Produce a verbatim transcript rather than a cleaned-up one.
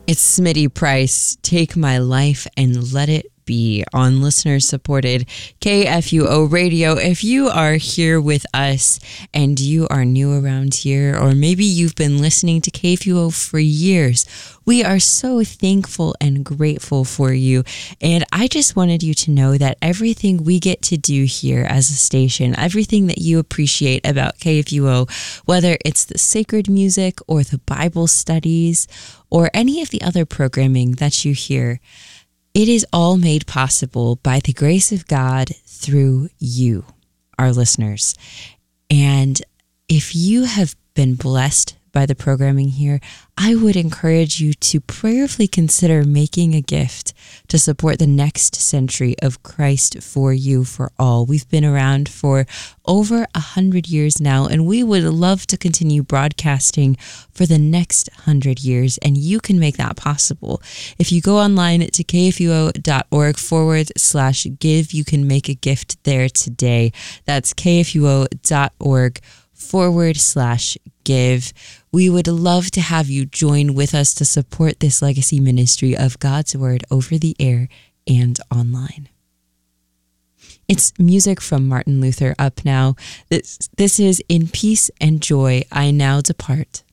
It's Smitty Price, Take My Life and Let It Be on listener-supported K F U O Radio. If you are here with us and you are new around here, or maybe you've been listening to K F U O for years, we are so thankful and grateful for you. And I just wanted you to know that everything we get to do here as a station, everything that you appreciate about K F U O, whether it's the sacred music or the Bible studies or any of the other programming that you hear, it is all made possible by the grace of God through you, our listeners. And if you have been blessed by the programming here, I would encourage you to prayerfully consider making a gift to support the next century of Christ for you, for all. We've been around for over a hundred years now, and we would love to continue broadcasting for the next hundred years, and you can make that possible. If you go online to kfuo.org forward slash give, you can make a gift there today. That's kfuo.org forward slash give. We would love to have you join with us to support this legacy ministry of God's Word over the air and online. It's music from Martin Luther up now. This, this is In Peace and Joy I Now Depart.